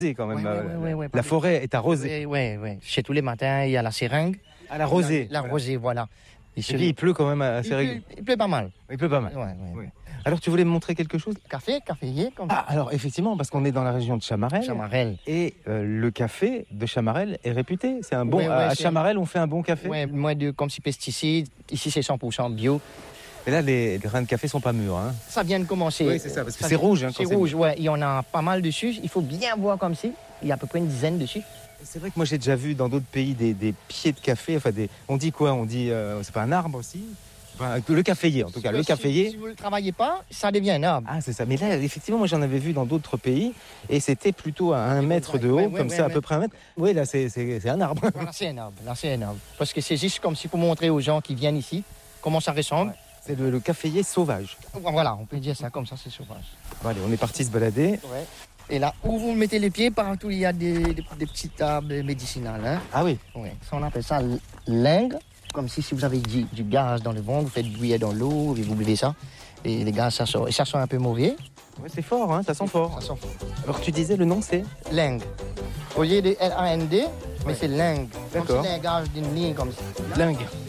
quand même. Ouais, la forêt est arrosée. Oui. Chez tous les matins, il y a la seringue. À la rosée. La rosée, voilà. Et puis il pleut quand même assez régulièrement. Il pleut pas mal. Il pleut pas mal. Ouais. Alors tu voulais me montrer quelque chose? Caféier comme ça. Ah, alors effectivement, parce qu'on est dans la région de Chamarel. Chamarel. Et le café de Chamarel est réputé. C'est un bon. Ouais, à Chamarel, on fait un bon café. Ouais, moins de comme si pesticides. Ici, c'est 100% bio. Mais là, les grains de café sont pas mûrs. Hein. Ça vient de commencer. Oui, c'est ça, parce que c'est rouge. Hein, c'est rouge, ouais. Il y en a pas mal dessus. Il faut bien voir comme si. Il y a à peu près une dizaine dessus. C'est vrai que moi, j'ai déjà vu dans d'autres pays des pieds de café. Enfin, on dit quoi? On dit, c'est pas un arbre aussi? Enfin, le caféier, en tout cas. Le caféier. Si vous ne le travaillez pas, ça devient un arbre. Ah, c'est ça. Mais là, effectivement, moi, j'en avais vu dans d'autres pays. Et c'était plutôt à 1 mètre de haut, comme ça, à peu près 1 mètre. Oui, là, c'est un arbre. Voilà, c'est un arbre. Parce que c'est juste comme si pour montrer aux gens qui viennent ici comment ça ressemble. Ouais. C'est le caféier sauvage. Voilà, on peut dire ça comme ça, c'est sauvage. Bon, allez, on est parti se balader. Ouais. Et là, où vous mettez les pieds, partout, il y a des petites arbres médicinales. Hein. Ah oui? Oui. Ça, on appelle ça lingue. Comme si vous avez du gaz dans le ventre, vous faites bouillir dans l'eau et vous buvez ça. Et les gaz, ça sort. Et ça sent un peu mauvais. Ouais, c'est fort, hein, ça sent fort. Ça sent fort. Alors tu disais, le nom c'est? Lingue. Au lieu de L-A-N-D, mais c'est lingue. D'accord. Comme si l'ingage d'une ligne comme ça. Lingue.